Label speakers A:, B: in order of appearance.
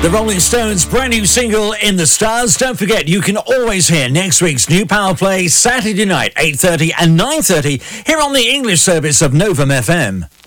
A: The Rolling Stones' brand new single, In the Stars. Don't forget, you can always hear next week's new Power Play Saturday night, 8:30 and 9:30, here on the English service of Novum FM.